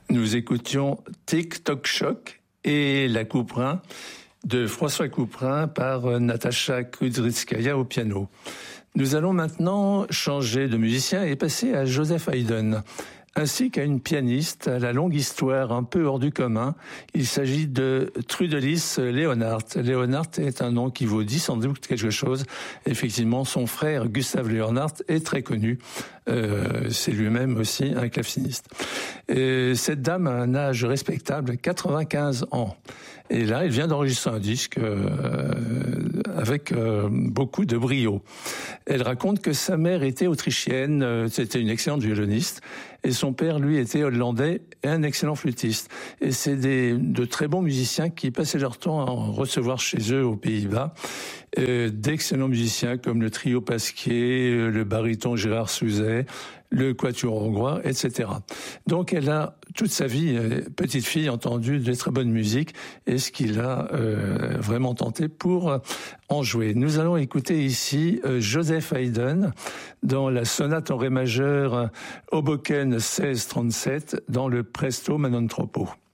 Nous écoutions Tic Toc Choc et La Couperin de François Couperin par Natacha Kudrytskaya au piano. Nous allons maintenant changer de musicien et passer à Joseph Haydn, ainsi qu'à une pianiste à la longue histoire un peu hors du commun. Il s'agit de Trudelis Leonhardt. Leonhardt est un nom qui vous dit sans doute quelque chose. Effectivement, son frère Gustav Leonhardt est très connu. C'est lui-même aussi un claveciniste. Cette dame a un âge respectable, 95 ans. Et là, elle vient d'enregistrer un disque avec beaucoup de brio. Elle raconte que sa mère était autrichienne, c'était une excellente violoniste, et son père, lui, était hollandais et un excellent flûtiste. Et c'est de très bons musiciens qui passaient leur temps à en recevoir chez eux aux Pays-Bas. D'excellents musiciens comme le trio Pasquier, le baryton Gérard Souzet, le quatuor hongrois, etc. Donc elle a toute sa vie, petite fille, entendu de très bonne musique, et ce qu'il a vraiment tenté pour en jouer. Nous allons écouter ici Joseph Haydn dans la sonate en ré majeur Hoboken 1637 dans le Presto ma non troppo.